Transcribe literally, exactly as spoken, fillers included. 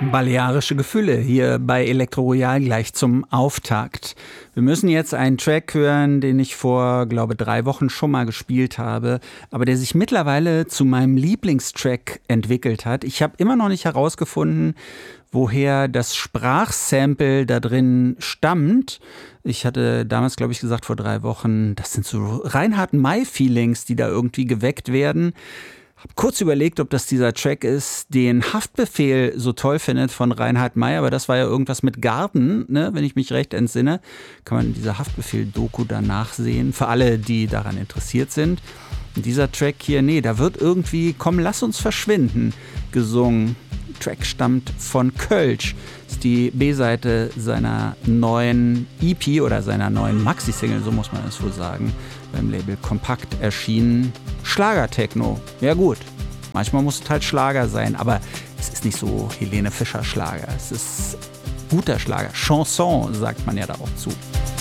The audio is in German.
Balearische Gefühle hier bei Elektro Royal gleich zum Auftakt. Wir müssen jetzt einen Track hören, den ich vor, glaube drei Wochen schon mal gespielt habe, aber der sich mittlerweile zu meinem Lieblingstrack entwickelt hat. Ich habe immer noch nicht herausgefunden, woher das Sprachsample da drin stammt. Ich hatte damals, glaube ich, gesagt vor drei Wochen, das sind so Reinhard-May-Feelings, die da irgendwie geweckt werden. Hab kurz überlegt, ob das dieser Track ist, den Haftbefehl so toll findet von Reinhard May, aber das war ja irgendwas mit Garten, ne? Wenn ich mich recht entsinne. Kann man diese Haftbefehl-Doku danach sehen, für alle, die daran interessiert sind. Und dieser Track hier, nee, da wird irgendwie Komm, lass uns verschwinden gesungen. Der Track stammt von Kölsch. Das ist die B-Seite seiner neuen E P oder seiner neuen Maxi-Single, so muss man es wohl sagen, beim Label Kompakt erschienen. Schlager-Techno, ja gut, manchmal muss es halt Schlager sein, aber es ist nicht so Helene Fischer Schlager, es ist guter Schlager, Chanson sagt man ja da auch zu.